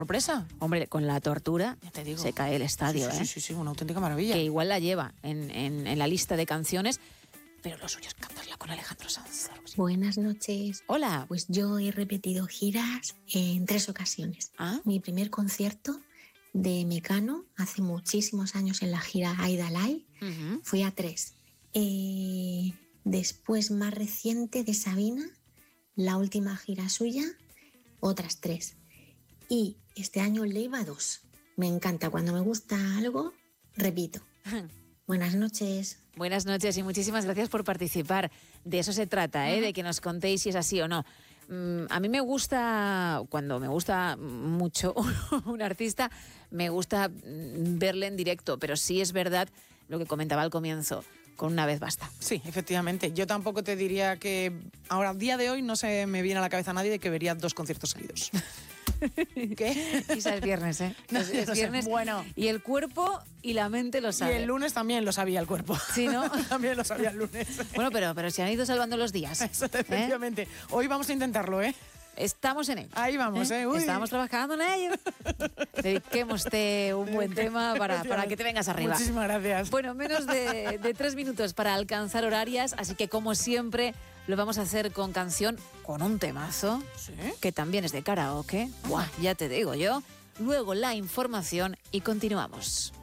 sorpresa. Hombre, con la tortura Ya te digo. se cae el estadio, Sí, una auténtica maravilla. Que igual la lleva en la lista de canciones, pero lo suyo es cantarla con Alejandro Sanz. Claro que sí. Buenas noches. Hola. Pues yo he repetido giras en 3 ocasiones. ¿Ah? Mi primer concierto de Mecano, hace muchísimos años en la gira Aida Lai, fui a 3. Después, más reciente, de Sabina, la última gira suya, otras 3. Y este año le iba a 2. Me encanta, cuando me gusta algo, repito. Buenas noches. Buenas noches y muchísimas gracias por participar. De eso se trata, de que nos contéis si es así o no. A mí me gusta, cuando me gusta mucho un artista, me gusta verle en directo, pero sí es verdad lo que comentaba al comienzo, con una vez basta. Sí, efectivamente. Yo tampoco te diría que ahora, a día de hoy, no se me viene a la cabeza a nadie de que vería 2 conciertos seguidos. ¿Qué? Isa, es viernes, ¿eh? Es viernes. Bueno. Y el cuerpo y la mente lo saben. Y el lunes también lo sabía el cuerpo. Sí, ¿no? También lo sabía el lunes. Bueno, pero se han ido salvando los días. Eso, efectivamente. Hoy vamos a intentarlo, ¿eh? Estamos en ello. Ahí vamos, ¿eh? Uy. Estamos trabajando en ello. Dediquémoste un buen tema para que te vengas arriba. Muchísimas gracias. Bueno, menos de 3 minutos para alcanzar horarias, así que como siempre lo vamos a hacer con canción, con un temazo, ¿Sí? que también es de karaoke. Buah, ya te digo yo. Luego la información y continuamos.